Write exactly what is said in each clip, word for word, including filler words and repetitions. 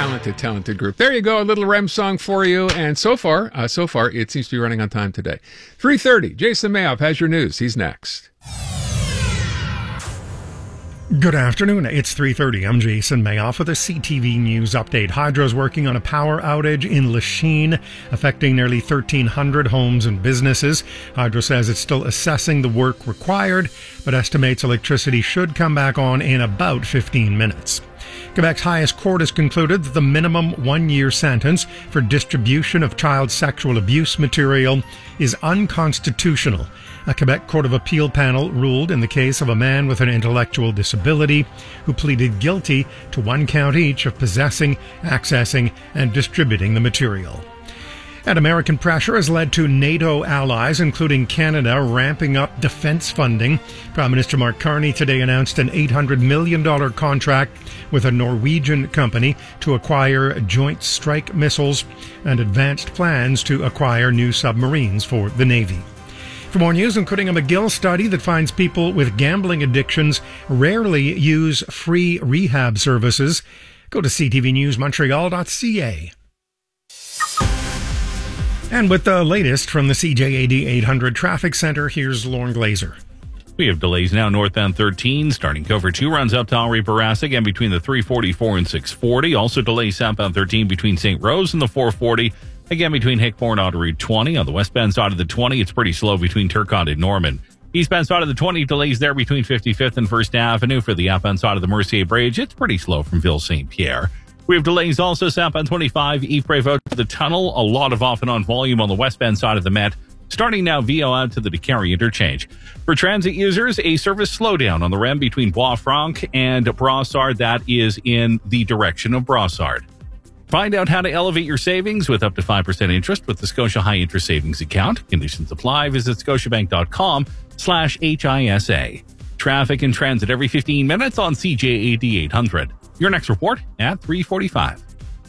talented, talented group. There you go, a little R E M song for you. And so far, uh, so far, it seems to be running on time today. three thirty, Jason Mayoff has your news. He's next. Good afternoon. It's three thirty. I'm Jason Mayoff with a C T V News update. Hydro's working on a power outage in Lachine, affecting nearly thirteen hundred homes and businesses. Hydro says it's still assessing the work required, but estimates electricity should come back on in about fifteen minutes. Quebec's highest court has concluded that the minimum one-year sentence for distribution of child sexual abuse material is unconstitutional. A Quebec Court of Appeal panel ruled in the case of a man with an intellectual disability who pleaded guilty to one count each of possessing, accessing, and distributing the material. And American pressure has led to NATO allies, including Canada, ramping up defense funding. Prime Minister Mark Carney today announced an eight hundred million dollars contract with a Norwegian company to acquire joint strike missiles and advanced plans to acquire new submarines for the Navy. For more news, including a McGill study that finds people with gambling addictions rarely use free rehab services, go to c t v news montreal dot c a. And with the latest from the C J A D eight hundred Traffic Center, here's Lauren Glazer. We have delays now northbound thirteen, starting Cover two runs up to Henri Bourassa, again between the three forty-four and six forty. Also delays southbound thirteen between Saint Rose and the four forty. Again between Hickmore and Autoroute twenty. On the westbound side of the twenty, it's pretty slow between Turcotte and Norman. Eastbound side of the twenty, delays there between fifty-fifth and First Avenue. For the outbound side of the Mercier Bridge, it's pretty slow from Ville Saint Pierre. We have delays also southbound twenty-five, Yves Prévost to the tunnel. A lot of off and on volume on the westbound side of the Met. Starting now, V O out to the DeCarry interchange. For transit users, a service slowdown on the R E M between Bois-Franc and Brossard. That is in the direction of Brossard. Find out how to elevate your savings with up to five percent interest with the Scotia High Interest Savings Account. Conditions apply. Visit scotiabank.com slash HISA. Traffic and transit every fifteen minutes on C J A D eight hundred. Your next report at three forty-five.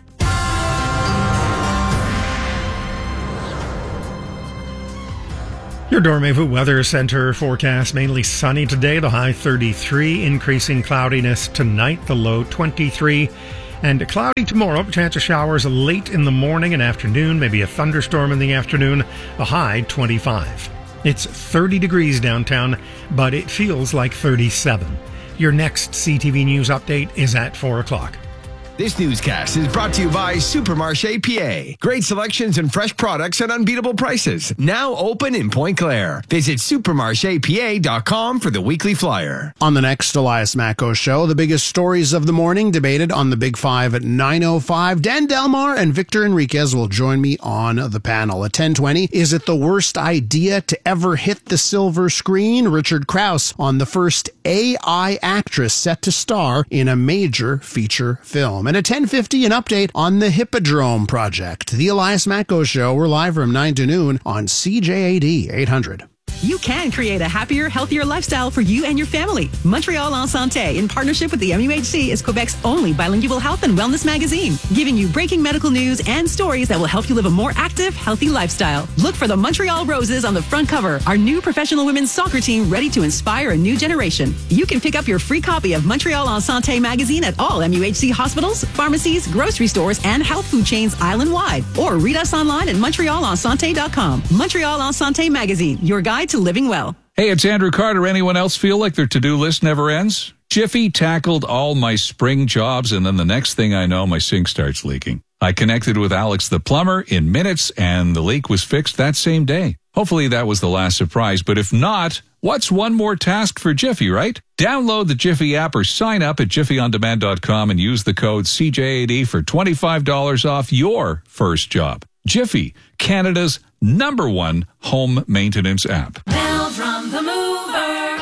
Your Dormevu Weather Center forecast: mainly sunny today, the high thirty-three, increasing cloudiness tonight, the low twenty-three, and cloudy tomorrow, chance of showers late in the morning and afternoon, maybe a thunderstorm in the afternoon, the high twenty-five. It's thirty degrees downtown, but it feels like thirty-seven. Your next C T V News update is at four o'clock. This newscast is brought to you by Supermarché P A. Great selections and fresh products at unbeatable prices. Now open in Point Claire. Visit supermarche p a dot com for the weekly flyer. On the next Elias Macko Show, the biggest stories of the morning debated on the Big Five at nine oh five. Dan Delmar and Victor Enriquez will join me on the panel. At ten twenty, is it the worst idea to ever hit the silver screen? Richard Krause on the first A I actress set to star in a major feature film. And at ten fifty, an update on the Hippodrome project. The Elias Macko Show. We're live from nine to noon on C J A D eight hundred. You can create a happier, healthier lifestyle for you and your family. Montreal en Santé, in partnership with the M U H C, is Quebec's only bilingual health and wellness magazine, giving you breaking medical news and stories that will help you live a more active, healthy lifestyle. Look for the Montreal Roses on the front cover, our new professional women's soccer team ready to inspire a new generation. You can pick up your free copy of Montreal en Santé magazine at all M U H C hospitals, pharmacies, grocery stores, and health food chains island-wide. Or read us online at montreal en santé dot com. Montreal en Santé magazine, your guide to living well. Hey, it's Andrew Carter. Anyone else feel like their to-do list never ends? Jiffy tackled all my spring jobs, and then the next thing I know, my sink starts leaking. I connected with Alex the plumber in minutes, and the leak was fixed that same day. Hopefully that was the last surprise, but if not, what's one more task for Jiffy, right? Download the Jiffy app or sign up at jiffy on demand dot com and use the code C J A D for twenty-five dollars off your first job. Jiffy, Canada's number one home maintenance app. Meldrum the Mover.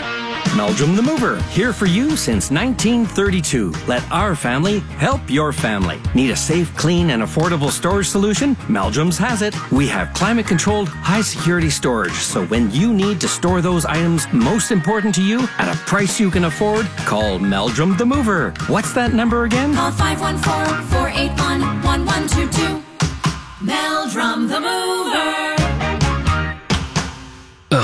Meldrum the Mover, here for you since nineteen thirty-two. Let our family help your family. Need a safe, clean, and affordable storage solution? Meldrum's has it. We have climate-controlled, high-security storage, so when you need to store those items most important to you at a price you can afford, call Meldrum the Mover. What's that number again? Call five one four, four eight one, one one two two. Meldrum the Mover. Ugh,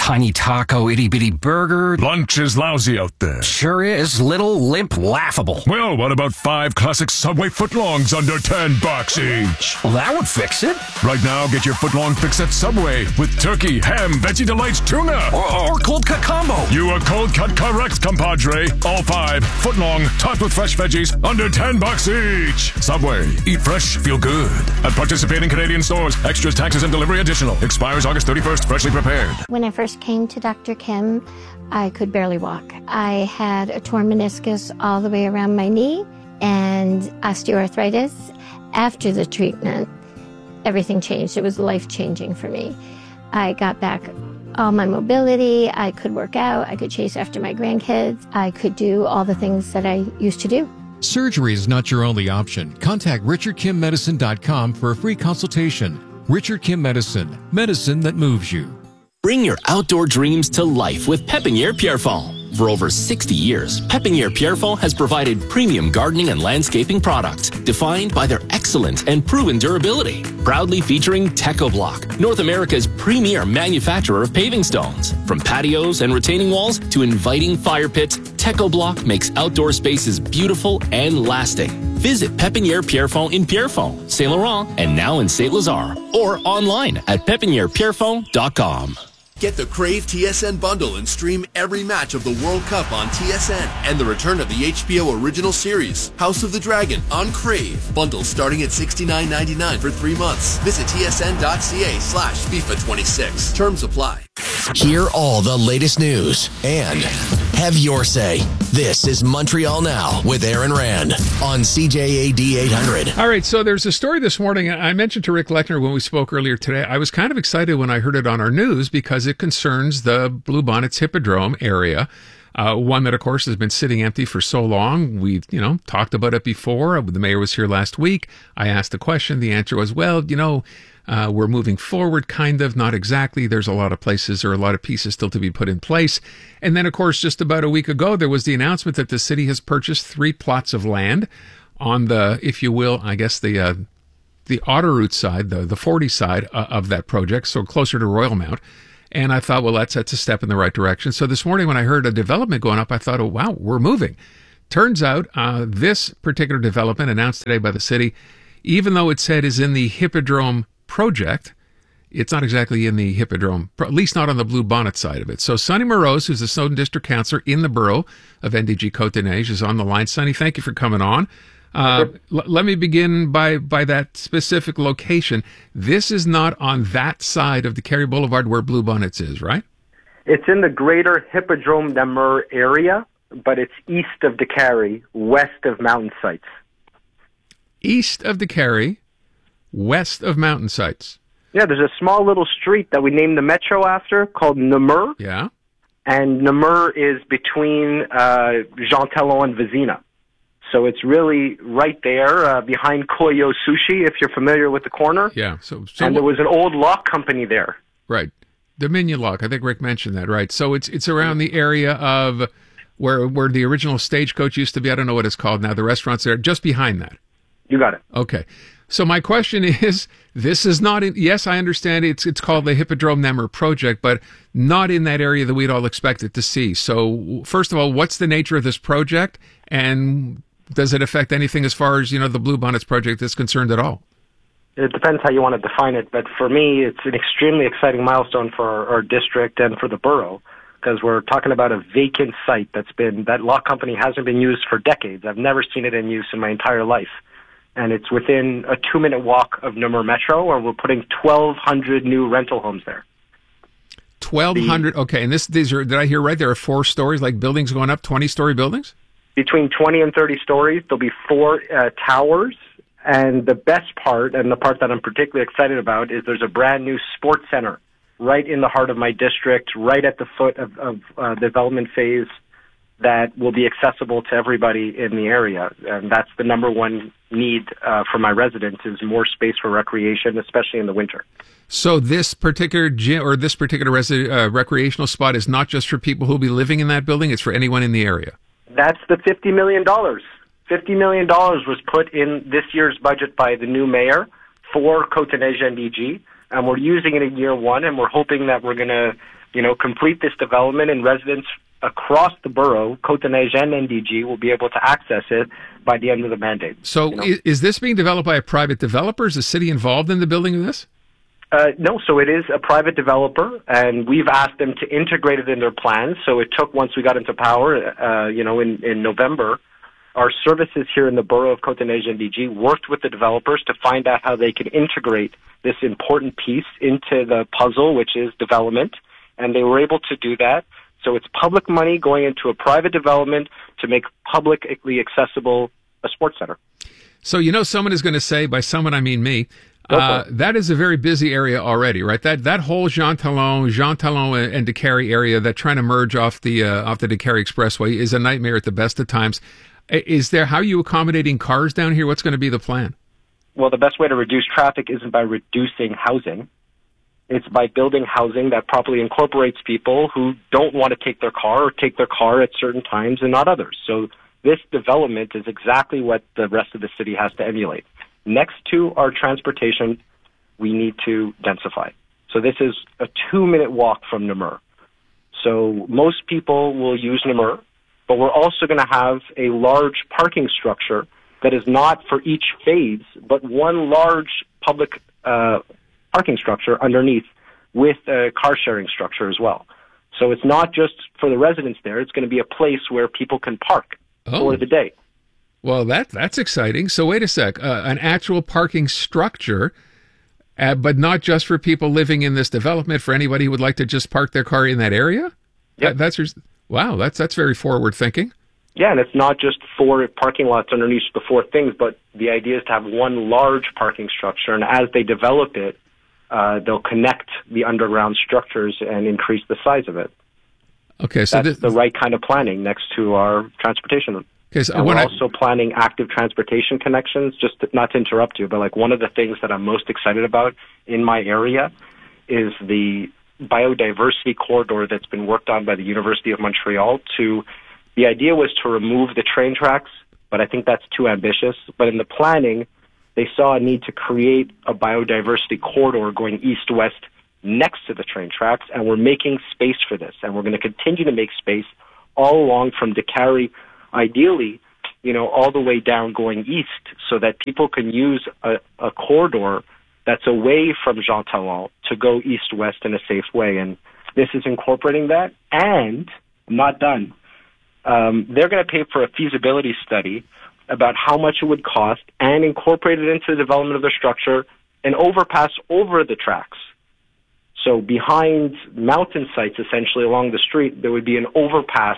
tiny taco, itty-bitty burger. Lunch is lousy out there. Sure is. Little, limp, laughable. Well, what about five classic Subway footlongs under ten bucks each? Well, that would fix it. Right now, get your footlong fix at Subway with turkey, ham, veggie delights, tuna. Or, or cold cut combo. You are cold cut correct, compadre. All five, footlong, topped with fresh veggies, under ten bucks each. Subway, eat fresh, feel good. At participating Canadian stores, extras, taxes, and delivery additional. Expires August thirty-first, freshly prepared. When I first came to Doctor Kim, I could barely walk. I had a torn meniscus all the way around my knee and osteoarthritis. After the treatment, everything changed. It was life-changing for me. I got back all my mobility. I could work out. I could chase after my grandkids. I could do all the things that I used to do. Surgery is not your only option. Contact richard kim medicine dot com for a free consultation. Richard Kim Medicine, medicine that moves you. Bring your outdoor dreams to life with Pépinière Pierrefonds. For over sixty years, Pépinière Pierrefonds has provided premium gardening and landscaping products defined by their excellent and proven durability. Proudly featuring TechoBlock, North America's premier manufacturer of paving stones. From patios and retaining walls to inviting fire pits, TechoBlock makes outdoor spaces beautiful and lasting. Visit Pépinière Pierrefonds in Pierrefonds, Saint Laurent, and now in Saint Lazare, or online at pépinière pierrefonds dot com. Get the Crave T S N bundle and stream every match of the World Cup on T S N and the return of the H B O original series, House of the Dragon, on Crave. Bundles starting at sixty-nine ninety-nine for three months. Visit tsn.ca slash FIFA twenty-six. Terms apply. Hear all the latest news and have your say. This is Montreal Now with Aaron Rand on C J A D eight hundred. All right, so there's a story this morning. I mentioned to Rick Lechner when we spoke earlier today. I was kind of excited when I heard it on our news because it concerns the Bluebonnets Hippodrome area. Uh, one that, of course, has been sitting empty for so long. We've, you know, talked about it before. The mayor was here last week. I asked a question. The answer was, well, you know, uh, we're moving forward, kind of, not exactly. There's a lot of places or a lot of pieces still to be put in place. And then, of course, just about a week ago, there was the announcement that the city has purchased three plots of land on the, if you will, I guess the uh, the Otterroot side, the, the forty side uh, of that project, so closer to Royalmount. And I thought, well, that's, that's a step in the right direction. So this morning when I heard a development going up, I thought, oh, wow, we're moving. Turns out uh, this particular development announced today by the city, even though it said is in the Hippodrome project, it's not exactly in the Hippodrome, at least not on the Bluebonnet side of it. So Sonny Morose, who's the Snowden District Councillor in the borough of N D G Côte-des-Neiges, is on the line. Sonny, thank you for coming on. Uh, l- let me begin by, by that specific location. This is not on that side of the Carey Boulevard where Bluebonnets is, right? It's in the greater Hippodrome Namur area, but it's east of the Carey, west of Mountain Sites. East of the Carey, west of Mountain Sites. Yeah, there's a small little street that we named the Metro after called Namur. Yeah. And Namur is between uh, Jean Talon and Vizina. So it's really right there uh, behind Koyo Sushi, if you're familiar with the corner. Yeah. So, so and there was an old lock company there. Right. Dominion Lock. I think Rick mentioned that, right? So it's it's around the area of where where the original Stagecoach used to be. I don't know what it's called now. The restaurant's there, just behind that. You got it. Okay. So my question is, this is not in, yes, I understand it's it's called the Hippodrome Namur project, but not in that area that we'd all expected to see. So first of all, what's the nature of this project? And does it affect anything as far as, you know, the Bluebonnets project is concerned at all? It depends how you want to define it, but for me, it's an extremely exciting milestone for our, our district and for the borough, because we're talking about a vacant site that's been, that lock company hasn't been used for decades. I've never seen it in use in my entire life. And it's within a two-minute walk of Namur Metro, and we're putting twelve hundred new rental homes there. twelve hundred, okay, and this, these are, did I hear right? There are four stories, like buildings going up, twenty-story buildings? Between twenty and thirty stories, there'll be four uh, towers. And the best part, and the part that I'm particularly excited about, is there's a brand new sports center right in the heart of my district, right at the foot of, of uh, development phase, that will be accessible to everybody in the area. And that's the number one need uh, for my residents, is more space for recreation, especially in the winter. So this particular gym or this particular resi- uh, recreational spot is not just for people who will be living in that building, it's for anyone in the area. That's the fifty million dollars. fifty million dollars was put in this year's budget by the new mayor for Côte-des-Neiges N D G, and we're using it in year one, and we're hoping that we're going to you know, complete this development, and residents across the borough, Côte-des-Neiges and N D G, will be able to access it by the end of the mandate. So you know? is, is this being developed by a private developer? Is the city involved in the building of this? Uh, no, so it is a private developer, and we've asked them to integrate it in their plans. So it took, once we got into power, uh, you know, in, in November, our services here in the borough of Côte-des-Neiges N D G worked with the developers to find out how they can integrate this important piece into the puzzle, which is development, and they were able to do that. So it's public money going into a private development to make publicly accessible a sports center. So, you know, someone is going to say, by someone I mean me, uh, that is a very busy area already, right? That that whole Jean Talon, Jean Talon and DeCarry area, that trying to merge off the uh, off the DeCarry Expressway, is a nightmare at the best of times. Is there, how are you accommodating cars down here? What's going to be the plan? Well, the best way to reduce traffic isn't by reducing housing. It's by building housing that properly incorporates people who don't want to take their car or take their car at certain times and not others. So this development is exactly what the rest of the city has to emulate. Next to our transportation, we need to densify. So this is a two-minute walk from Namur. So most people will use Namur, but we're also going to have a large parking structure that is not for each phase, but one large public uh, parking structure underneath with a car-sharing structure as well. So it's not just for the residents there. It's going to be a place where people can park oh. for the day. Well, that that's exciting. So wait a sec. Uh, an actual parking structure, uh, but not just for people living in this development, for anybody who would like to just park their car in that area? Yeah. That, that's your, wow, that's that's very forward thinking. Yeah, and it's not just four parking lots underneath the four things, but the idea is to have one large parking structure, and as they develop it, uh, they'll connect the underground structures and increase the size of it. Okay, so that's this, the right kind of planning next to our transportation. Okay, so and when we're I, also planning active transportation connections. Just to, not to interrupt you, but like one of the things that I'm most excited about in my area is the biodiversity corridor that's been worked on by the University of Montreal. To the idea was to remove the train tracks, but I think that's too ambitious. But in the planning, they saw a need to create a biodiversity corridor going east-west next to the train tracks, and we're making space for this. And we're going to continue to make space all along from DeCarry, ideally, you know, all the way down going east, so that people can use a, a corridor that's away from Jean Talon to go east-west in a safe way. And this is incorporating that. And I'm not done. Um, they're going to pay for a feasibility study about how much it would cost and incorporate it into the development of the structure, an overpass over the tracks. So behind mountain sites, essentially along the street, there would be an overpass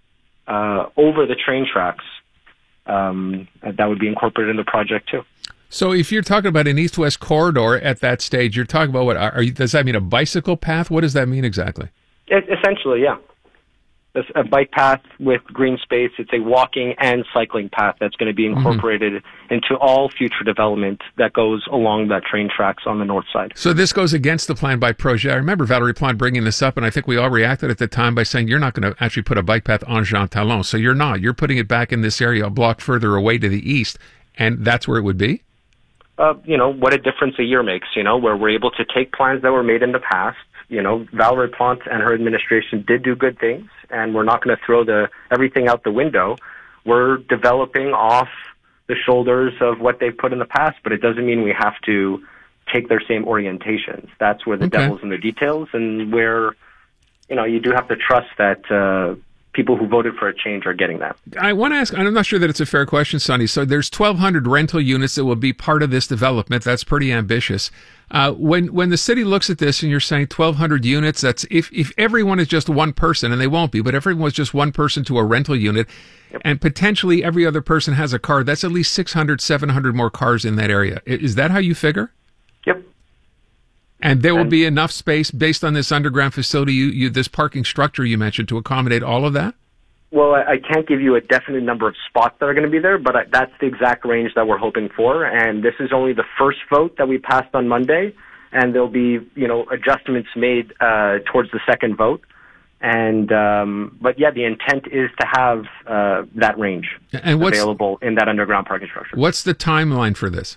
uh, over the train tracks um, that would be incorporated in the project too. So if you're talking about an east-west corridor at that stage, you're talking about what? Are you, does that mean a bicycle path? What does that mean exactly? It, essentially, yeah. It's a bike path with green space. It's a walking and cycling path that's going to be incorporated mm-hmm. into all future development that goes along that train tracks on the north side. So this goes against the plan by Projet. I remember Valérie Plante bringing this up, and I think we all reacted at the time by saying you're not going to actually put a bike path on Jean Talon. So you're not. You're putting it back in this area a block further away to the east, and that's where it would be? Uh, you know, what a difference a year makes, you know, where we're able to take plans that were made in the past. You know, Valérie Plante and her administration did do good things, and we're not going to throw the everything out the window. We're developing off the shoulders of what they've put in the past, but it doesn't mean we have to take their same orientations. That's where the okay. devil's in the details, and where, you know, you do have to trust that uh, people who voted for a change are getting that. I want to ask, I'm not sure that it's a fair question, Sonny. So there's twelve hundred rental units that will be part of this development. That's pretty ambitious. Uh, when when the city looks at this and you're saying twelve hundred units, that's if, if everyone is just one person, and they won't be, but everyone was just one person to a rental unit, yep. and potentially every other person has a car, that's at least six hundred, seven hundred more cars in that area. Is that how you figure? Yep. And there will be enough space based on this underground facility, you, you this parking structure you mentioned, to accommodate all of that? Well, I, I can't give you a definite number of spots that are going to be there, but I, that's the exact range that we're hoping for. And this is only the first vote that we passed on Monday, and there'll be, you know, adjustments made uh, towards the second vote. And um, but yeah, the intent is to have uh, that range and what's, available in that underground parking structure. What's the timeline for this?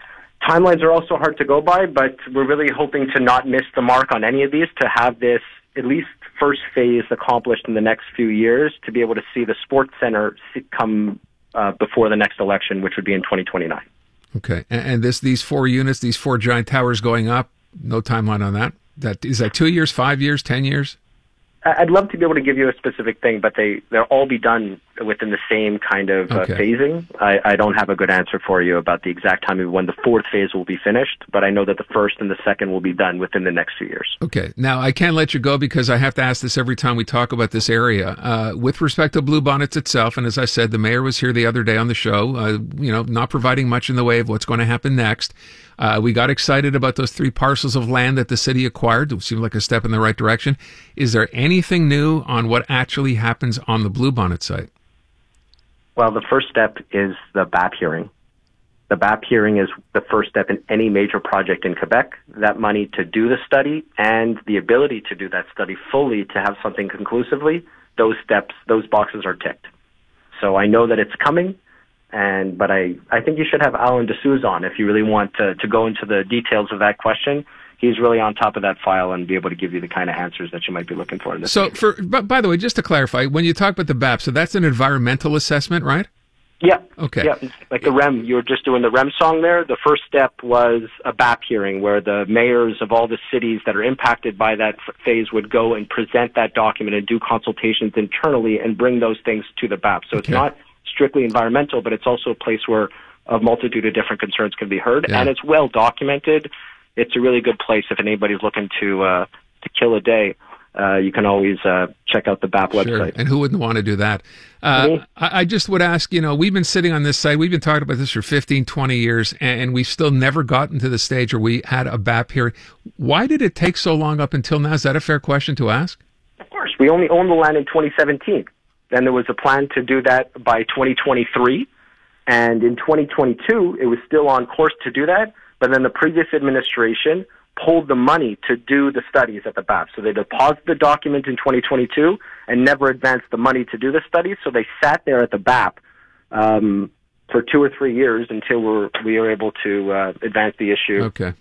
Timelines are also hard to go by, but we're really hoping to not miss the mark on any of these, to have this at least first phase accomplished in the next few years to be able to see the sports center come uh, before the next election, which would be in twenty twenty-nine. Okay, and, and this these four units, these four giant towers going up, no timeline on that? That is that two years, five years, ten years? I'd love to be able to give you a specific thing, but they, they'll all be done within the same kind of uh, Okay. phasing. I, I don't have a good answer for you about the exact time of when the fourth phase will be finished, but I know that the first and the second will be done within the next few years. Okay. Now, I can't let you go because I have to ask this every time we talk about this area. Uh, with respect to Bluebonnets itself, and as I said, the mayor was here the other day on the show, uh, you know, not providing much in the way of what's going to happen next. Uh, we got excited about those three parcels of land that the city acquired. It seemed like a step in the right direction. Is there anything new on what actually happens on the Bluebonnet site? Well, the first step is the B A P hearing. The B A P hearing is the first step in any major project in Quebec. That money to do the study and the ability to do that study fully to have something conclusively, those steps, those boxes are ticked. So I know that it's coming, and but I, I think you should have Alan D'Souza on if you really want to, to go into the details of that question. He's really on top of that file and be able to give you the kind of answers that you might be looking for in this. So, for but by the way, just to clarify, when you talk about the B A P, so that's an environmental assessment, right? Yeah. Okay. Yeah, like the R E M, you were just doing the R E M song there. The first step was a B A P hearing where the mayors of all the cities that are impacted by that f- phase would go and present that document and do consultations internally and bring those things to the B A P. So it's Okay. not strictly environmental, but it's also a place where a multitude of different concerns can be heard, Yeah. and it's well documented. It's a really good place if anybody's looking to uh, to kill a day. Uh, you can always uh, check out the B A P Sure. website. And who wouldn't want to do that? Uh, Mhm. I, I just would ask, you know, we've been sitting on this site, we've been talking about this for fifteen, twenty years, and, and we've still never gotten to the stage where we had a B A P hearing. Why did it take so long up until now? Is that a fair question to ask? Of course, we only owned the land in twenty seventeen. Then there was a plan to do that by twenty twenty-three, and in twenty twenty-two, it was still on course to do that, but then the previous administration pulled the money to do the studies at the B A P. So they deposited the document in twenty twenty-two and never advanced the money to do the studies, so they sat there at the B A P um, for two or three years until we were, we were able to uh, advance the issue. Okay.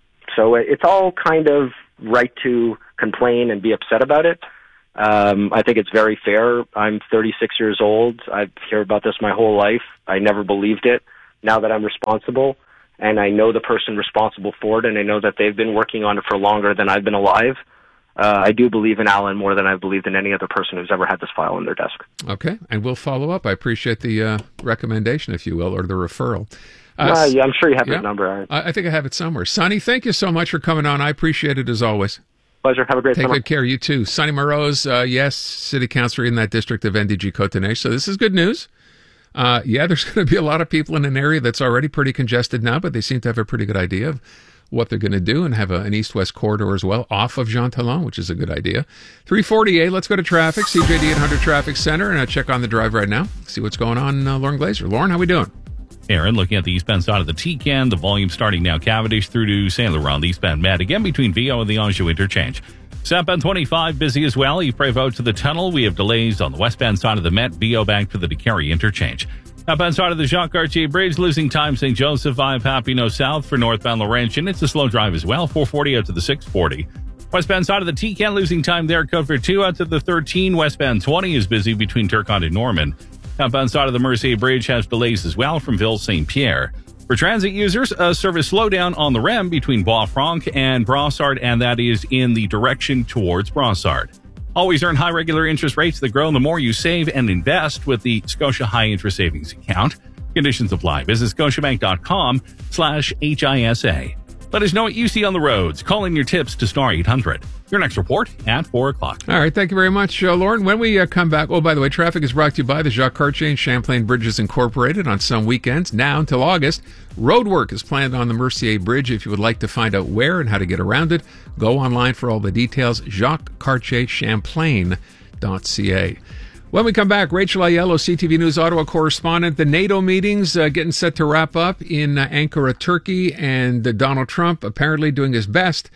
So it's all kind of right to complain and be upset about it. Um, I think it's very fair. I'm thirty-six years old. I've heard about this my whole life. I never believed it. Now that I'm responsible, and I know the person responsible for it, and I know that they've been working on it for longer than I've been alive, uh, I do believe in Alan more than I've believed in any other person who's ever had this file on their desk. Okay. And we'll follow up. I appreciate the uh, recommendation, if you will, or the referral. Uh, yeah, I'm sure you have yeah. his number. Aaron. I, I think I have it somewhere. Sonny, thank you so much for coming on. I appreciate it as always. Pleasure. Have a great Take summer. good care. You too. Sonny Morose, uh, yes, city councilor in that district of N D G Cotonou. So this is good news. Uh, yeah, there's going to be a lot of people in an area that's already pretty congested now, but they seem to have a pretty good idea of what they're going to do and have a, an east-west corridor as well off of Jean Talon, which is a good idea. three forty-eight, let's go to traffic, C J D eight hundred Traffic Center, and I check on the drive right now, see what's going on. Uh, Lauren Glazer. Lauren, how we doing? Aaron, looking at the eastbound side of the T C A N, the volume starting now Cavendish through to Saint Laurent, the eastbound Met, again between Viau and the Anjou interchange. Southbound twenty-five, busy as well. Yves Prévost to the tunnel. We have delays on the westbound side of the Met, Viau back to the DeCarry interchange. Outbound side of the Jacques Cartier Bridge, losing time Saint Joseph, five Papineau South for northbound Laurentian. It's a slow drive as well, four forty out to the six forty. Westbound side of the T C A N, losing time there, Cover two out to the thirteen. Westbound twenty is busy between Turcotte and Norman. Outbound side of the Mercier Bridge has delays as well from Ville Saint Pierre. For transit users, a service slowdown on the R E M between Bois-Franc and Brossard, and that is in the direction towards Brossard. Always earn high regular interest rates that grow the more you save and invest with the Scotia High Interest Savings Account. Conditions apply. Visit scotiabank.com slash HISA. Let us know what you see on the roads. Call in your tips to star eight hundred. Your next report at four o'clock. All right, thank you very much, uh, Lauren. When we uh, come back, oh, by the way, traffic is brought to you by the Jacques Cartier and Champlain Bridges Incorporated on some weekends. Now until August, road work is planned on the Mercier Bridge. If you would like to find out where and how to get around it, go online for all the details, jacques cartier champlain dot c a. When we come back, Rachel Aiello, C T V News Ottawa correspondent. The NATO meetings uh, getting set to wrap up in uh, Ankara, Turkey, and uh, Donald Trump apparently doing his best,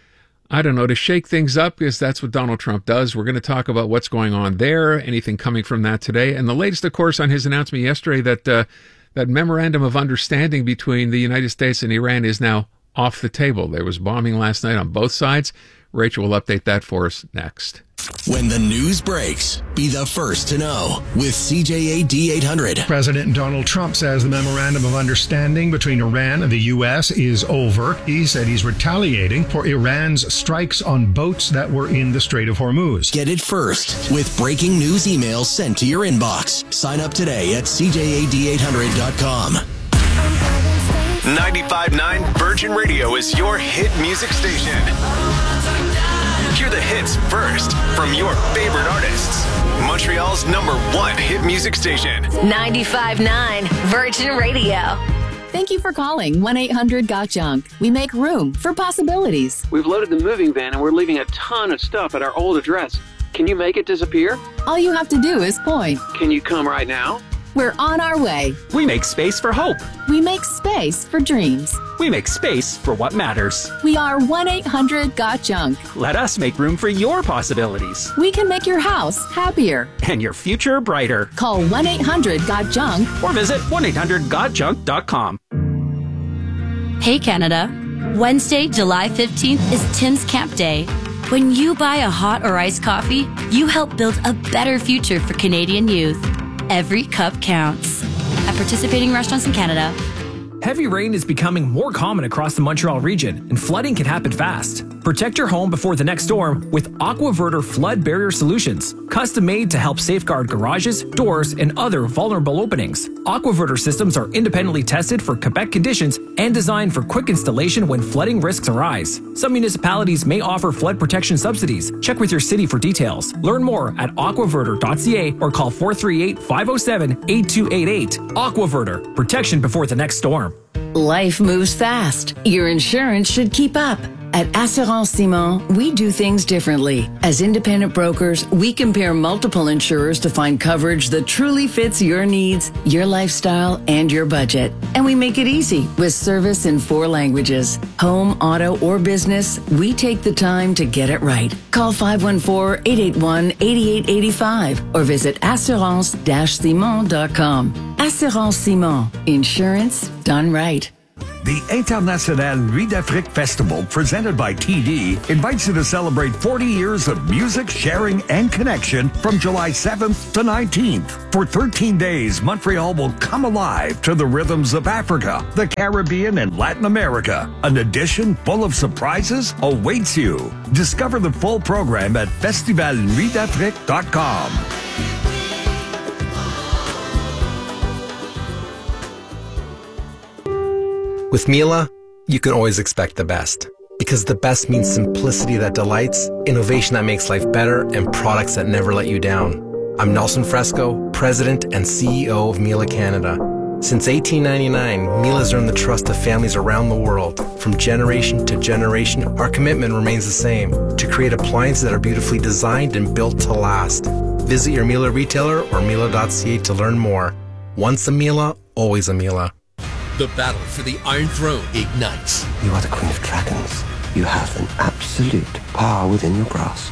I don't know, to shake things up, because that's what Donald Trump does. We're going to talk about what's going on there, anything coming from that today. And the latest, of course, on his announcement yesterday that uh, that memorandum of understanding between the United States and Iran is now off the table. There was bombing last night on both sides. Rachel will update that for us next. When the news breaks, be the first to know with C J A D eight hundred. President Donald Trump says the memorandum of understanding between Iran and the U S is over. He said he's retaliating for Iran's strikes on boats that were in the Strait of Hormuz. Get it first with breaking news emails sent to your inbox. Sign up today at C J A D eight hundred dot com. ninety-five point nine Virgin Radio is your hit music station. Hear the hits first from your favorite artists. Montreal's number one hit music station. ninety-five point nine Virgin Radio. Thank you for calling one eight hundred got junk. We make room for possibilities. We've loaded the moving van and we're leaving a ton of stuff at our old address. Can you make it disappear? All you have to do is point. Can you come right now? We're on our way. We make space for hope. We make space for dreams. We make space for what matters. We are one eight hundred got junk. Let us make room for your possibilities. We can make your house happier. And your future brighter. Call one eight hundred got junk. Or visit one eight hundred got junk dot com. Hey Canada. Wednesday, July fifteenth is Tim's Camp Day. When you buy a hot or iced coffee, you help build a better future for Canadian youth. Every cup counts. At participating restaurants in Canada. Heavy rain is becoming more common across the Montreal region, and flooding can happen fast. Protect your home before the next storm with AquaVerter Flood Barrier Solutions, custom made to help safeguard garages, doors, and other vulnerable openings. AquaVerter systems are independently tested for Quebec conditions and designed for quick installation when flooding risks arise. Some municipalities may offer flood protection subsidies. Check with your city for details. Learn more at aquaverter dot c a or call four three eight, five oh seven, eight two eight eight. AquaVerter, protection before the next storm. Life moves fast. Your insurance should keep up. At Assurance Simon, we do things differently. As independent brokers, we compare multiple insurers to find coverage that truly fits your needs, your lifestyle, and your budget. And we make it easy with service in four languages. Home, auto, or business, we take the time to get it right. Call five one four, eight eight one, eight eight eight five or visit assurance dash simon dot com. Assurance Simon. Insurance done right. The International Nuit d'Afrique Festival, presented by T D, invites you to celebrate forty years of music, sharing, and connection from July seventh to nineteenth. For thirteen days, Montreal will come alive to the rhythms of Africa, the Caribbean, and Latin America. An edition full of surprises awaits you. Discover the full program at festival nuit d'afrique dot com. With Miele, you can always expect the best. Because the best means simplicity that delights, innovation that makes life better, and products that never let you down. I'm Nelson Fresco, President and C E O of Miele Canada. Since eighteen ninety-nine, Miele has earned the trust of families around the world. From generation to generation, our commitment remains the same, to create appliances that are beautifully designed and built to last. Visit your Miele retailer or miele dot c a to learn more. Once a Miele, always a Miele. The battle for the Iron Throne ignites. You are the Queen of Dragons. You have an absolute power within your grasp.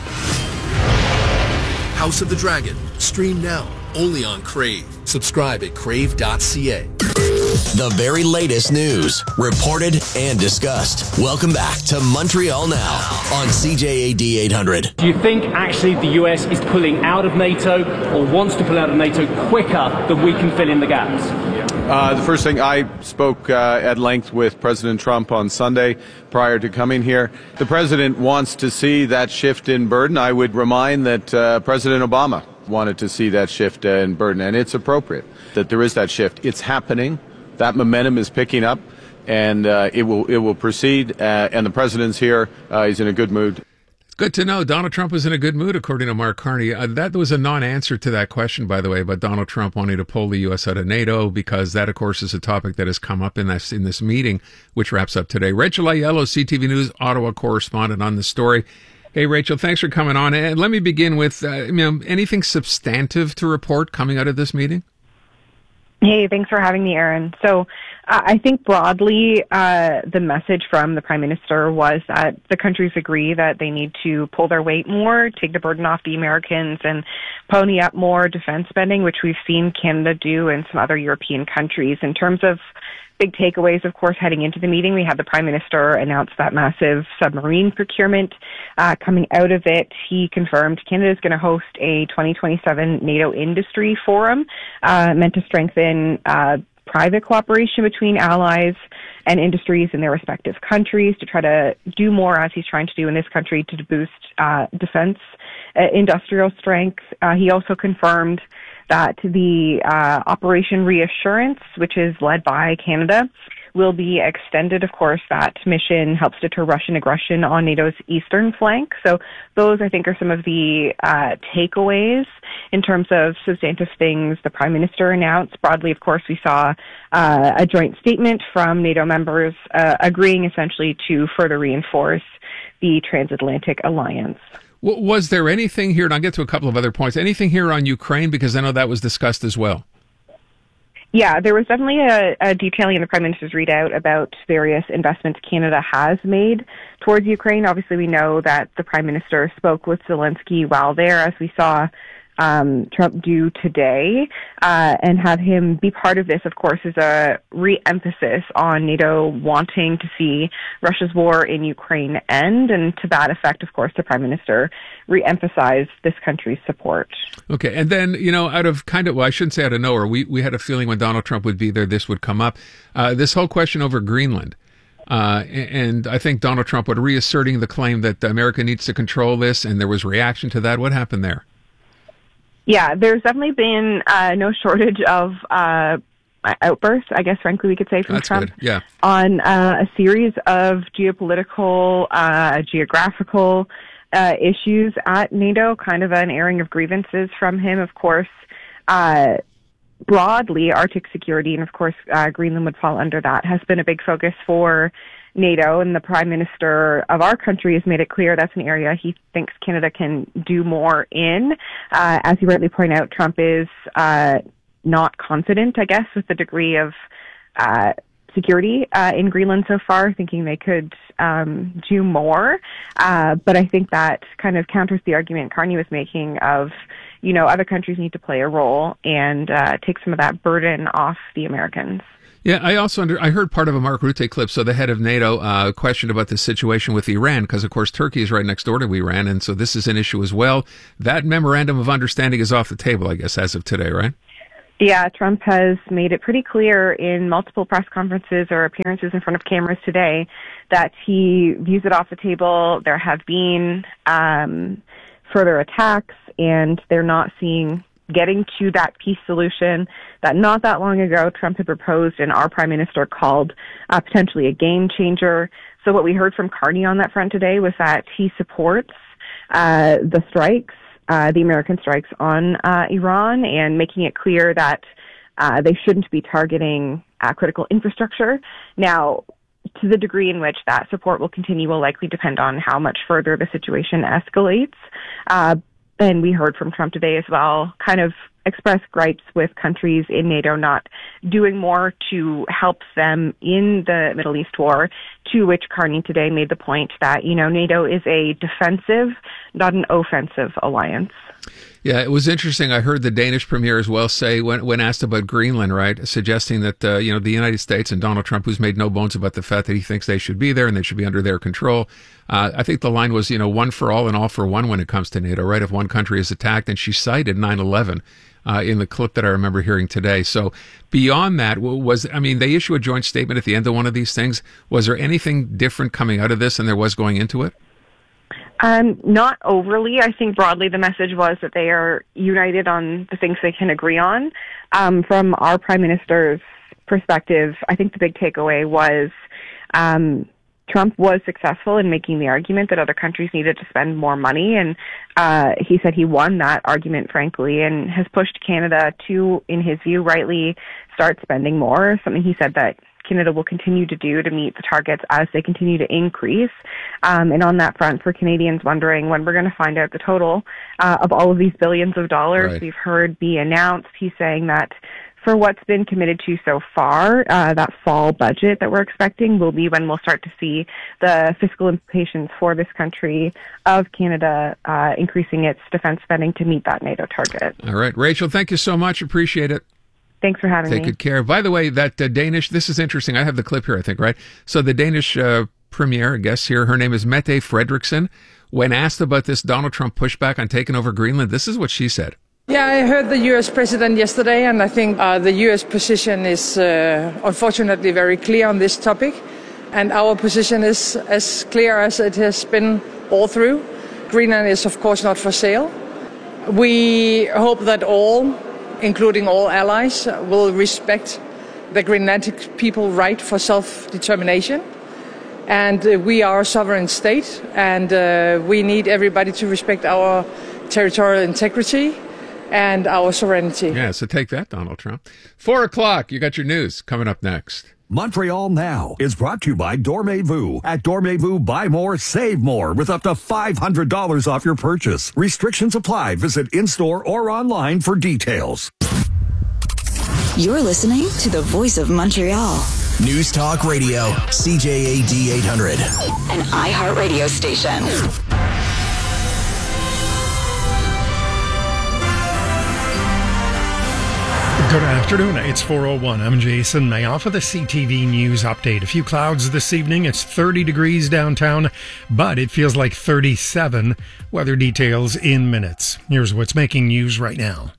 House of the Dragon. Stream now. Only on Crave. Subscribe at crave dot c a. The very latest news, reported and discussed. Welcome back to Montreal Now on C J A D eight hundred. Do you think actually the U S is pulling out of NATO or wants to pull out of NATO quicker than we can fill in the gaps? Uh, the first thing, I spoke uh, at length with President Trump on Sunday prior to coming here. The president wants to see that shift in burden. I would remind that uh, President Obama wanted to see that shift uh, in burden, and it's appropriate that there is that shift. It's happening. That momentum is picking up, and uh, it will it will proceed. Uh, and the president's here. Uh, he's in a good mood. Good to know. Donald Trump was in a good mood, according to Mark Carney. Uh, that was a non-answer to that question, by the way, about Donald Trump wanting to pull the U S out of NATO, because that, of course, is a topic that has come up in this, in this meeting, which wraps up today. Rachel Aiello, C T V News, Ottawa correspondent on the story. Hey, Rachel, thanks for coming on. And let me begin with, uh, you know, anything substantive to report coming out of this meeting? Hey, thanks for having me, Aaron. So Uh, I think broadly, uh, the message from the Prime Minister was that the countries agree that they need to pull their weight more, take the burden off the Americans, and pony up more defense spending, which we've seen Canada do and some other European countries. In terms of big takeaways, of course, heading into the meeting, we had the Prime Minister announce that massive submarine procurement. Uh, coming out of it, he confirmed Canada is going to host a twenty twenty-seven NATO Industry Forum uh, meant to strengthen uh, private cooperation between allies and industries in their respective countries to try to do more, as he's trying to do in this country, to boost uh, defense uh, industrial strength. Uh, he also confirmed that the uh, Operation Reassurance, which is led by Canada, will be extended. Of course, that mission helps deter Russian aggression on NATO's eastern flank. So those, I think, are some of the uh, takeaways in terms of substantive things the Prime Minister announced. Broadly, of course, we saw uh, a joint statement from NATO members uh, agreeing essentially to further reinforce the transatlantic alliance. Was there anything here, and I'll get to a couple of other points, anything here on Ukraine? Because I know that was discussed as well. Yeah, there was definitely a, a detailing in the Prime Minister's readout about various investments Canada has made towards Ukraine. Obviously, we know that the Prime Minister spoke with Zelensky while there, as we saw um, Trump do today, uh, and have him be part of this, of course, is a re-emphasis on NATO wanting to see Russia's war in Ukraine end. And to that effect, of course, the Prime Minister re-emphasized this country's support. Okay. And then, you know, out of kind of, well, I shouldn't say out of nowhere, we, we had a feeling when Donald Trump would be there, this would come up. Uh, this whole question over Greenland. Uh, and I think Donald Trump was reasserting the claim that America needs to control this, and there was reaction to that. What happened there? Yeah, there's definitely been uh, no shortage of uh, outbursts, I guess, frankly, we could say, from That's Trump good. Yeah. on uh, a series of geopolitical, uh, geographical uh, issues at NATO, kind of an airing of grievances from him, of course. Uh, broadly, Arctic security, and of course, uh, Greenland would fall under that, has been a big focus for NATO, and the Prime Minister of our country has made it clear that's an area he thinks Canada can do more in. Uh, as you rightly point out, Trump is uh, not confident, I guess, with the degree of uh, security uh, in Greenland so far, thinking they could um, do more. Uh, but I think that kind of counters the argument Carney was making of, you know, other countries need to play a role and uh, take some of that burden off the Americans. Yeah, I also under, I heard part of a Mark Rutte clip. So the head of NATO uh, questioned about the situation with Iran, because of course Turkey is right next door to Iran, and so this is an issue as well. That memorandum of understanding is off the table, I guess, as of today, right? Yeah, Trump has made it pretty clear in multiple press conferences or appearances in front of cameras today that he views it off the table. There have been um, further attacks, and they're not seeing getting to that peace solution that not that long ago Trump had proposed and our Prime Minister called uh, potentially a game changer. So what we heard from Carney on that front today was that he supports uh, the strikes, uh, the American strikes on uh, Iran, and making it clear that uh, they shouldn't be targeting uh, critical infrastructure. Now, to the degree in which that support will continue will likely depend on how much further the situation escalates. Uh, And we heard from Trump today as well, kind of express gripes with countries in NATO not doing more to help them in the Middle East war, to which Carney today made the point that, you know, NATO is a defensive, not an offensive alliance. Yeah, it was interesting. I heard the Danish premier as well say, when when asked about Greenland, right, suggesting that, uh, you know, the United States and Donald Trump, who's made no bones about the fact that he thinks they should be there and they should be under their control. Uh, I think the line was, you know, one for all and all for one when it comes to NATO, right? If one country is attacked, and she cited nine eleven uh, in the clip that I remember hearing today. So beyond that, was, I mean, they issue a joint statement at the end of one of these things. Was there anything different coming out of this than there was going into it? Um, not overly. I think broadly the message was that they are united on the things they can agree on. Um, from our Prime Minister's perspective, I think the big takeaway was um, Trump was successful in making the argument that other countries needed to spend more money, and uh, he said he won that argument, frankly, and has pushed Canada to, in his view, rightly start spending more, something he said that Canada will continue to do to meet the targets as they continue to increase. Um, and on that front, for Canadians wondering when we're going to find out the total uh, of all of these billions of dollars right. we've heard be announced, he's saying that for what's been committed to so far, uh, that fall budget that we're expecting will be when we'll start to see the fiscal implications for this country of Canada uh, increasing its defense spending to meet that NATO target. All right, Rachel, thank you so much. Appreciate it. Thanks for having Take me. good care. By the way, that uh, Danish, this is interesting. I have the clip here, I think, right? So the Danish uh, premier, I guess here, her name is Mette Frederiksen. When asked about this Donald Trump pushback on taking over Greenland, this is what she said. Yeah, I heard the U S president yesterday, and I think uh, the U S position is uh, unfortunately very clear on this topic. And our position is as clear as it has been all through. Greenland is, of course, not for sale. We hope that all, including all allies, will respect the Greenlandic people's right for self-determination. And uh, we are a sovereign state, and uh, we need everybody to respect our territorial integrity and our sovereignty. Yeah, so take that, Donald Trump. Four o'clock, you got your news coming up next. Montreal Now is brought to you by Dormez-vous. At Dormez-vous, buy more, save more with up to five hundred dollars off your purchase. Restrictions apply. Visit in-store or online for details. You're listening to the Voice of Montreal. News Talk Radio, C J A D eight hundred. An iHeartRadio station. Good afternoon. It's four oh one. I'm Jason Mayoff with a C T V News update. A few clouds this evening. It's thirty degrees downtown, but it feels like thirty-seven. Weather details in minutes. Here's what's making news right now.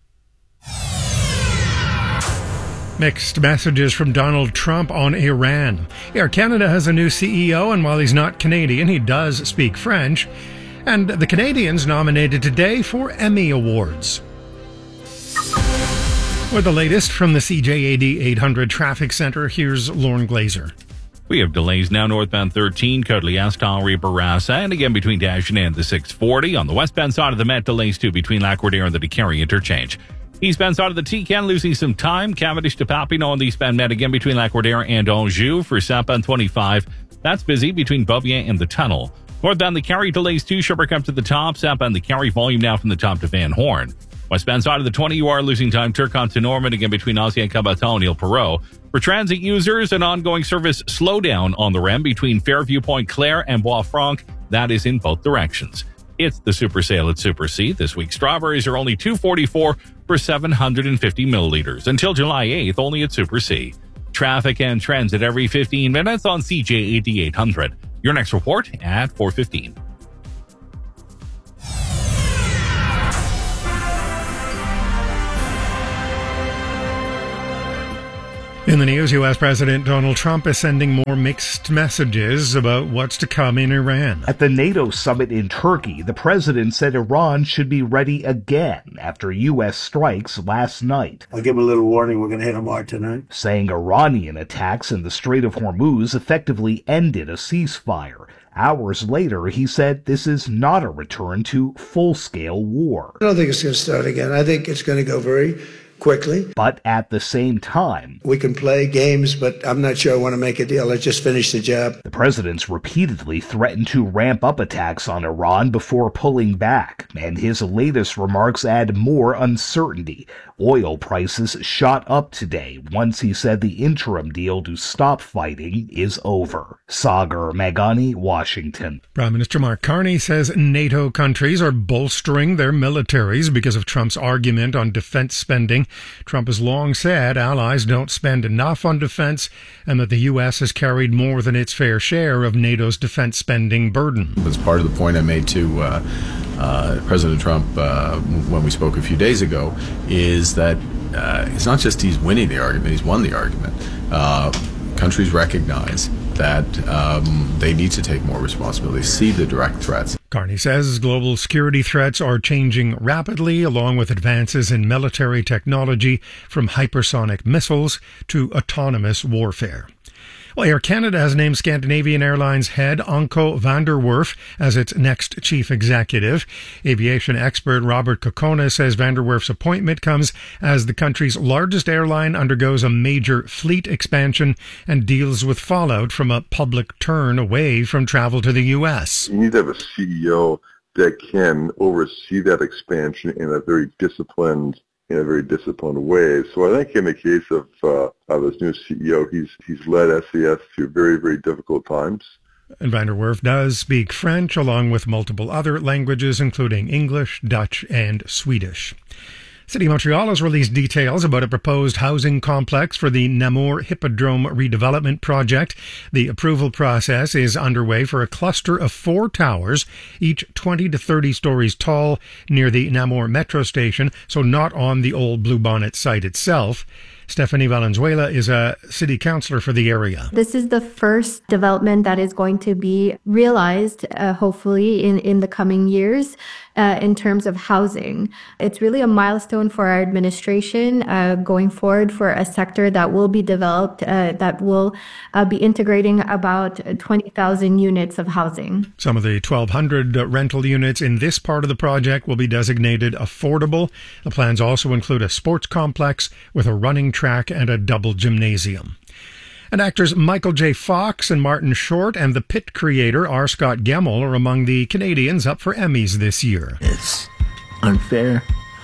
Mixed messages from Donald Trump on Iran. Air Canada has a new C E O, and while he's not Canadian, he does speak French. And the Canadians nominated today for Emmy Awards. With the latest from the C J A D eight hundred Traffic Center, here's Lauren Glazer. We have delays now northbound thirteen, Côte-Liaston, Barassa, and again between Dashing and the six forty. On the westbound side of the Met, delays too between Lac-Wardier and the DeCarry interchange. Eastbound side of the T-Can losing some time. Cavendish to Papineau on the eastbound Met again between Lac-Wardier and Anjou. For southbound twenty-five, that's busy between Beaubien and the tunnel. Northbound the Carry delays too. Sherbrooke up to the top. Southbound the Carry volume now from the top to Van Horn. Westbound side of the twenty, you are losing time. Turcotte to Norman, again between Ancien Cabaton and Ile Perrot. For transit users, an ongoing service slowdown on the R E M between Fairview Point Claire and Bois Franc. That is in both directions. It's the Super Sale at Super C. This week, strawberries are only two dollars and forty-four cents for seven hundred fifty milliliters. Until July eighth, only at Super C. Traffic and transit every fifteen minutes on C J A D eight hundred. Your next report at four fifteen. In the news, U S President Donald Trump is sending more mixed messages about what's to come in Iran. At the NATO summit in Turkey, the president said Iran should be ready again after U S strikes last night. I'll give him a little warning, we're going to hit him hard tonight. Saying Iranian attacks in the Strait of Hormuz effectively ended a ceasefire. Hours later, he said this is not a return to full-scale war. I don't think it's going to start again. I think it's going to go very quickly. But at the same time, we can play games, but I'm not sure I want to make a deal. Let's just finish the job. The president's repeatedly threatened to ramp up attacks on Iran before pulling back, and his latest remarks add more uncertainty. Oil prices shot up today once he said the interim deal to stop fighting is over. Sagar Meghani, Washington. Prime Minister Mark Carney says NATO countries are bolstering their militaries because of Trump's argument on defense spending. Trump has long said allies don't spend enough on defense and that the U S has carried more than its fair share of NATO's defense spending burden. That's part of the point I made to uh, uh, President Trump uh, when we spoke a few days ago, is that uh, it's not just he's winning the argument, he's won the argument. Uh, countries recognize that um, they need to take more responsibility, see the direct threats. Carney says global security threats are changing rapidly, along with advances in military technology from hypersonic missiles to autonomous warfare. Well, Air Canada has named Scandinavian Airlines head Anko van der Werf as its next chief executive. Aviation expert Robert Kokona says van der Werf's appointment comes as the country's largest airline undergoes a major fleet expansion and deals with fallout from a public turn away from travel to the U S. You need to have a C E O that can oversee that expansion in a very disciplined in a very disciplined way. So I think in the case of, uh, of this new C E O, he's he's led S C S through very, very difficult times. And Van der Werf does speak French along with multiple other languages, including English, Dutch, and Swedish. City of Montreal has released details about a proposed housing complex for the Namur Hippodrome redevelopment project. The approval process is underway for a cluster of four towers, each twenty to thirty stories tall, near the Namur metro station, so not on the old Bluebonnet site itself. Stephanie Valenzuela is a city councillor for the area. This is the first development that is going to be realized, uh, hopefully, in, in the coming years uh, in terms of housing. It's really a milestone for our administration uh, going forward for a sector that will be developed, uh, that will uh, be integrating about twenty thousand units of housing. Some of the twelve hundred rental units in this part of the project will be designated affordable. The plans also include a sports complex with a running track and a double gymnasium. And actors Michael J. Fox and Martin Short and The Pit creator R. Scott Gemmell are among the Canadians up for Emmys this year. It's unfair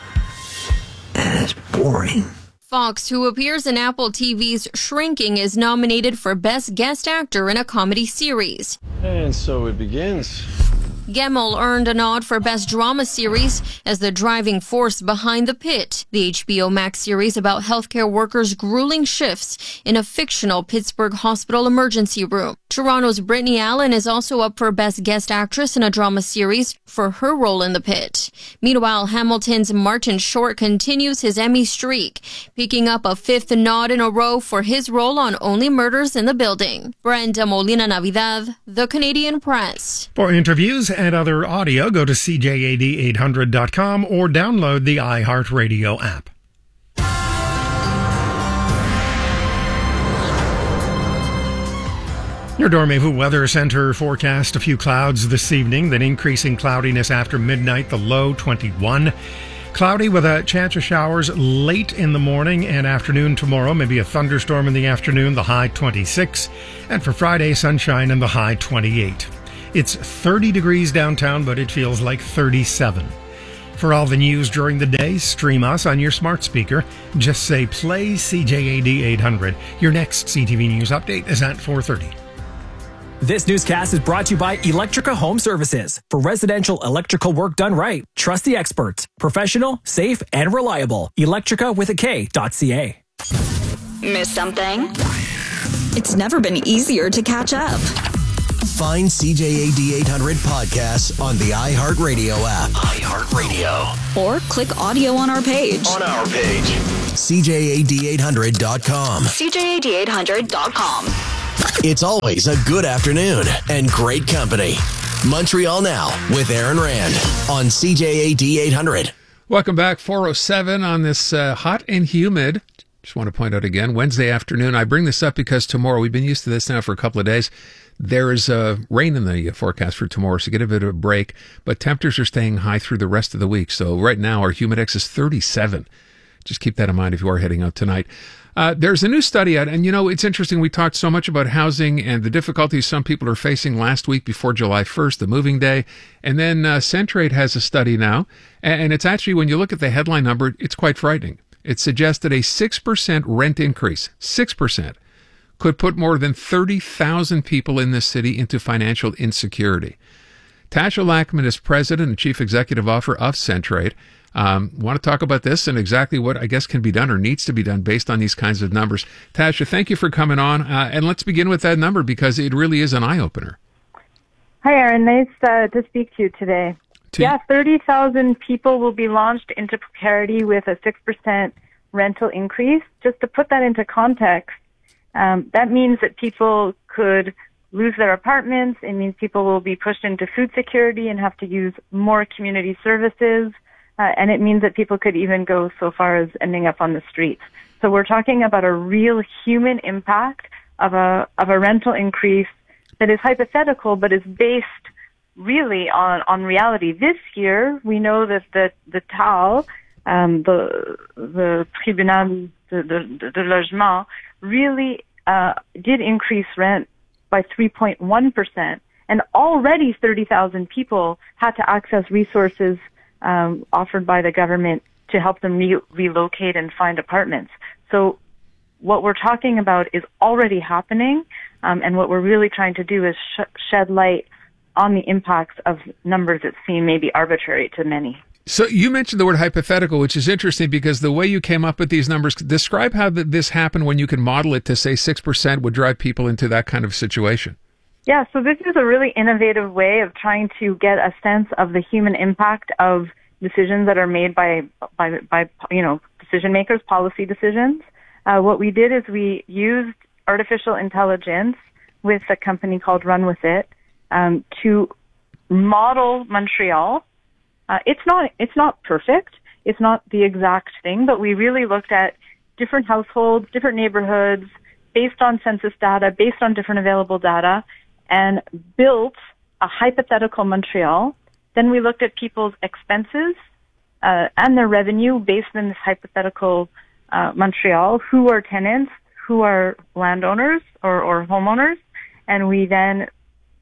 and it's boring. Fox, who appears in Apple T V's Shrinking, is nominated for Best Guest Actor in a Comedy Series. And so it begins. Gemmell earned a nod for Best Drama Series as the driving force behind The Pit, the H B O Max series about healthcare workers' grueling shifts in a fictional Pittsburgh hospital emergency room. Toronto's Brittany Allen is also up for Best Guest Actress in a Drama Series for her role in The Pit. Meanwhile, Hamilton's Martin Short continues his Emmy streak, picking up a fifth nod in a row for his role on Only Murders in the Building. Brenda Molina Navidad, The Canadian Press. For interviews and other audio, go to C J A D eight hundred dot com or download the iHeartRadio app. Your Dormez-vous Weather Center forecast: a few clouds this evening, then increasing cloudiness after midnight, the low twenty-one. Cloudy with a chance of showers late in the morning and afternoon tomorrow, maybe a thunderstorm in the afternoon, the high twenty-six. And for Friday, sunshine and the high twenty-eight. It's thirty degrees downtown, but it feels like thirty-seven. For all the news during the day, stream us on your smart speaker. Just say play C J A D eight hundred. Your next C T V News update is at four thirty. This newscast is brought to you by Electrica Home Services. For residential electrical work done right, trust the experts. Professional, safe, and reliable. Electrica with a K dot C A. Miss something? It's never been easier to catch up. Find C J A D eight hundred podcasts on the iHeartRadio app. iHeartRadio. Or click audio on our page. On our page. C J A D eight hundred dot com. C J A D eight hundred dot com. It's always a good afternoon and great company. Montreal Now with Aaron Rand on C J A D eight hundred. Welcome back. four oh seven on this uh, hot and humid. Just want to point out again, Wednesday afternoon. I bring this up because tomorrow, we've been used to this now for a couple of days. There is uh, rain in the forecast for tomorrow, so get a bit of a break. But temperatures are staying high through the rest of the week. So right now, our Humidex is thirty-seven. Just keep that in mind if you are heading out tonight. Uh, there's a new study out, and you know, it's interesting. We talked so much about housing and the difficulties some people are facing last week before July first, the moving day. And then uh, Centrate has a study now, and it's actually, when you look at the headline number, it's quite frightening. It suggests that a six percent rent increase, six percent, could put more than thirty thousand people in this city into financial insecurity. Tasha Lackman is president and chief executive officer of Centrate. Um, want to talk about this and exactly what I guess can be done or needs to be done based on these kinds of numbers. Tasha, thank you for coming on. Uh, and let's begin with that number because it really is an eye-opener. Hi, Aaron. Nice uh, to speak to you today. To yeah, thirty thousand people will be launched into precarity with a six percent rental increase. Just to put that into context, um, that means that people could lose their apartments. It means people will be pushed into food security and have to use more community services. Uh, and it means that people could even go so far as ending up on the streets. So we're talking about a real human impact of a of a rental increase that is hypothetical, but is based really on, on reality. This year, we know that the, the T A L, um, the the Tribunal de, de, de Logement, really uh, did increase rent by three point one percent. And already thirty thousand people had to access resources um, offered by the government to help them re- relocate and find apartments. So what we're talking about is already happening, um, and what we're really trying to do is sh- shed light on the impacts of numbers that seem maybe arbitrary to many. So you mentioned the word hypothetical, which is interesting because the way you came up with these numbers, describe how th- this happened when you can model it to say six percent would drive people into that kind of situation. Yeah, so this is a really innovative way of trying to get a sense of the human impact of decisions that are made by, by, by you know, decision makers, policy decisions. Uh, what we did is we used artificial intelligence with a company called Run With It um, to model Montreal. Uh, it's not it's not perfect. It's not the exact thing, but we really looked at different households, different neighborhoods, based on census data, based on different available data, and built a hypothetical Montreal. Then we looked at people's expenses uh, and their revenue based on this hypothetical uh, Montreal. Who are tenants? Who are landowners or, or homeowners? And we then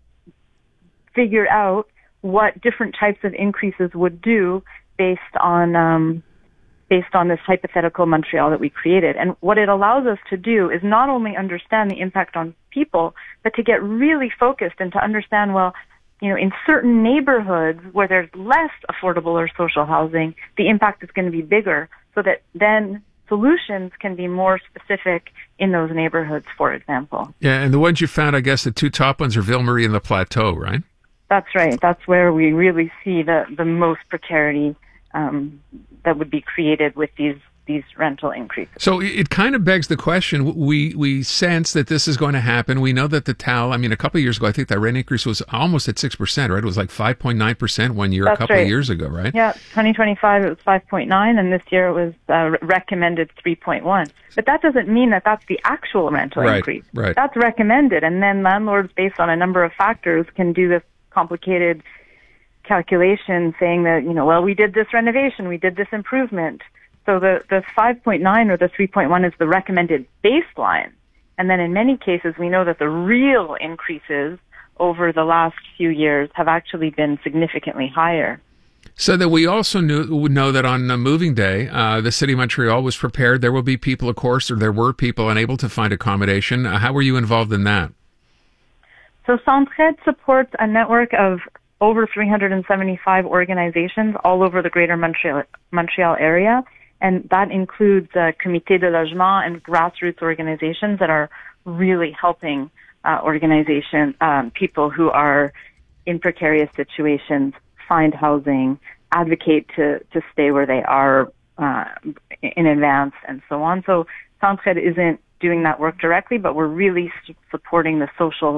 figured out what different types of increases would do based on um, based on this hypothetical Montreal that we created. And what it allows us to do is not only understand the impact on people, but to get really focused and to understand, well, you know, in certain neighborhoods where there's less affordable or social housing, the impact is going to be bigger, so that then solutions can be more specific in those neighborhoods, for example. Yeah, and the ones you found, I guess the two top ones are Ville Marie and the Plateau, right? That's right. That's where we really see the, the most precarity um, that would be created with these these rental increases. So it kind of begs the question. We we sense that this is going to happen. We know that the T A L, I mean, a couple of years ago, I think that rent increase was almost at six percent, right? It was like five point nine percent one year, That's a couple right. of years ago, right? Yeah, twenty twenty-five it was five point nine, and this year it was uh, recommended three point one. But that doesn't mean that that's the actual rental Right, increase. right. That's recommended, and then landlords, based on a number of factors, can do this complicated calculation saying that, you know, well, we did this renovation, we did this improvement. So the, the five point nine or the three point one is the recommended baseline. And then in many cases, we know that the real increases over the last few years have actually been significantly higher. So that we also knew, know that on uh, moving day, uh, the city of Montreal was prepared. There will be people, of course, or there were people unable to find accommodation. Uh, how were you involved in that? So Centraide supports a network of over three hundred seventy-five organizations all over the greater Montreal, Montreal area, and that includes uh, Comité de Logement and grassroots organizations that are really helping uh, organization um, people who are in precarious situations find housing, advocate to, to stay where they are uh, in advance, and so on. So Centraide isn't doing that work directly, but we're really supporting the social